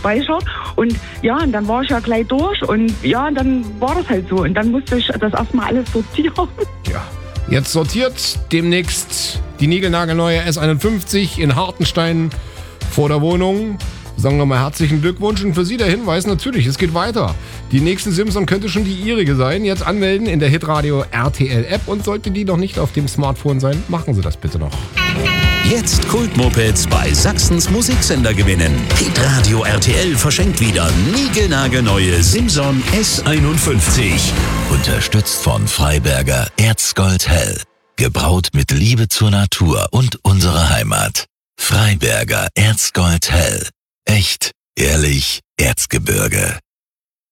gespeichert. Und ja, und dann war ich ja gleich durch. Und ja, und dann war das halt so. Und dann musste ich das erstmal alles sortieren. Ja. Jetzt sortiert demnächst die niegelnagelneue S51 in Hartenstein vor der Wohnung. Sagen wir mal herzlichen Glückwunsch und für Sie der Hinweis, natürlich, es geht weiter. Die nächste Simson könnte schon die Ihrige sein. Jetzt anmelden in der Hitradio RTL App und sollte die noch nicht auf dem Smartphone sein, machen Sie das bitte noch. Jetzt Kultmopeds bei Sachsens Musiksender gewinnen. Hitradio RTL verschenkt wieder niegelnagelneue Simson S51. Unterstützt von Freiberger Erzgold Hell. Gebraut mit Liebe zur Natur und unserer Heimat. Freiberger Erzgold Hell. Echt, ehrlich, Erzgebirge.